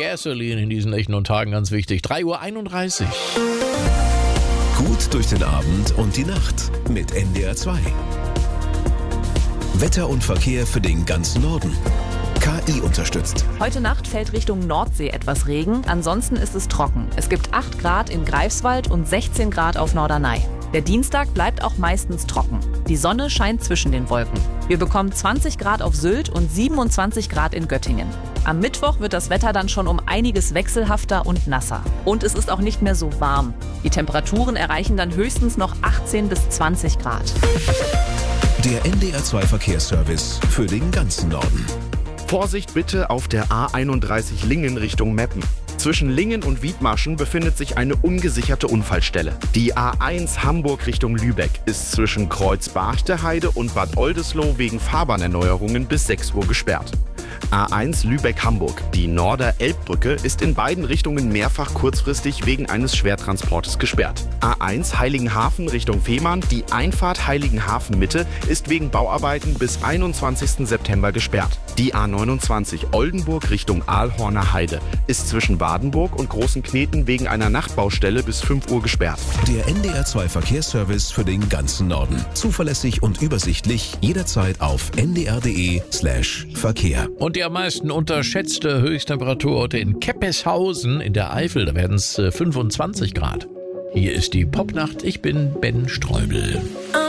Gasoline in diesen Nächten und Tagen ganz wichtig. 3:31 Uhr. Gut durch den Abend und die Nacht mit NDR 2. Wetter und Verkehr für den ganzen Norden. KI unterstützt. Heute Nacht fällt Richtung Nordsee etwas Regen, ansonsten ist es trocken. Es gibt 8 Grad in Greifswald und 16 Grad auf Norderney. Der Dienstag bleibt auch meistens trocken. Die Sonne scheint zwischen den Wolken. Wir bekommen 20 Grad auf Sylt und 27 Grad in Göttingen. Am Mittwoch wird das Wetter dann schon um einiges wechselhafter und nasser. Und es ist auch nicht mehr so warm. Die Temperaturen erreichen dann höchstens noch 18 bis 20 Grad. Der NDR 2 Verkehrsservice für den ganzen Norden. Vorsicht bitte auf der A31 Lingen Richtung Meppen. Zwischen Lingen und Wiedmarschen befindet sich eine ungesicherte Unfallstelle. Die A1 Hamburg Richtung Lübeck ist zwischen Kreuz-Barchte-Heide und Bad Oldesloe wegen Fahrbahnerneuerungen bis 6 Uhr gesperrt. A1 Lübeck-Hamburg. Die Norder-Elbbrücke ist in beiden Richtungen mehrfach kurzfristig wegen eines Schwertransportes gesperrt. A1 Heiligenhafen Richtung Fehmarn. Die Einfahrt Heiligenhafen-Mitte ist wegen Bauarbeiten bis 21. September gesperrt. Die A29 Oldenburg Richtung Aalhorner Heide ist zwischen Wadenburg und Großen Kneten wegen einer Nachtbaustelle bis 5 Uhr gesperrt. Der NDR 2 Verkehrsservice für den ganzen Norden. Zuverlässig und übersichtlich jederzeit auf ndr.de/Verkehr. Und die am meisten unterschätzte Höchsttemperatur heute in Keppeshausen in der Eifel, da werden es 25 Grad. Hier ist die Popnacht, ich bin Ben Streubel.